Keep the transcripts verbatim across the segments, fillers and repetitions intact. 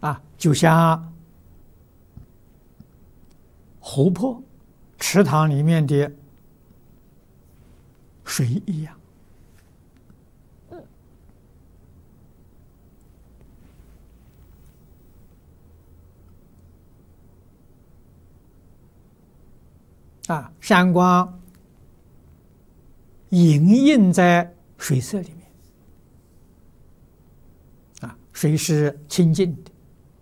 啊，就像湖泊、池塘里面的水一样。啊，闪光影映在水色里面。啊，水是清净的，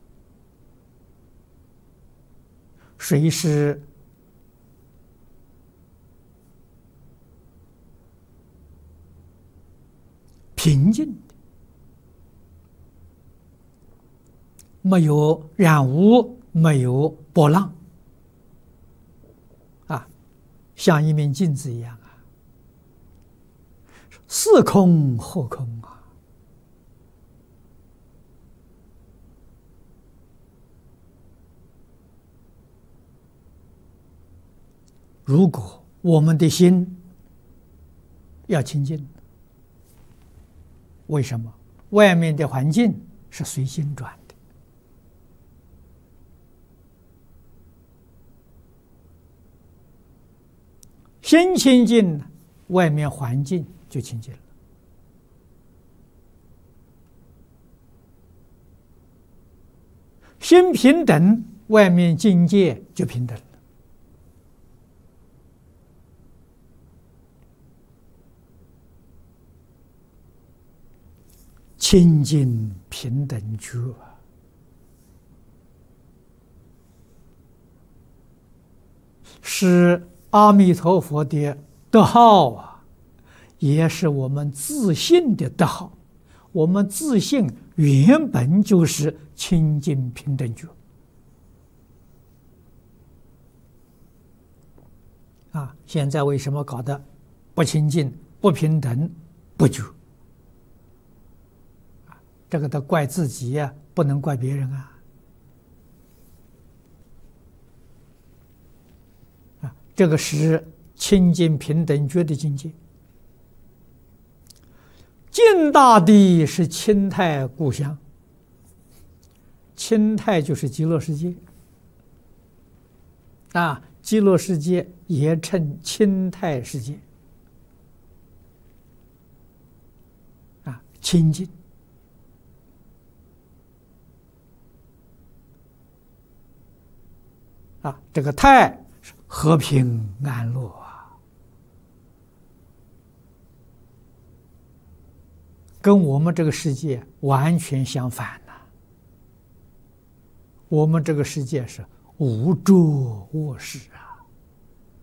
水是平静的，没有染污，没有波浪。啊，像一面镜子一样啊，似空或空啊。如果我们的心要清净，为什么？外面的环境是随心转的，心清净，外面环境就清净了。心平等，外面境界就平等了。清净平等觉啊，是阿弥陀佛的德号啊，也是我们自信的德号。我们自信原本就是清净平等觉啊，现在为什么搞得不清净、不平等、不觉？这个都怪自己呀、啊，不能怪别人啊！啊，这个是清净平等觉的境界。净大地是清泰故乡，清泰就是极乐世界啊，极乐世界也称清泰世界啊，清净。啊，这个泰是和平安乐啊，跟我们这个世界完全相反呐、啊。我们这个世界是无着卧室啊。